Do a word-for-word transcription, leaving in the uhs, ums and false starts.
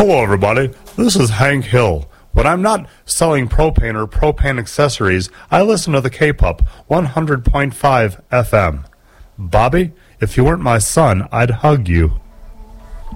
Hello, everybody. This is Hank Hill. When I'm not selling propane or propane accessories, I listen to the K-P U P one hundred point five F M. Bobby, if you weren't my son, I'd hug you.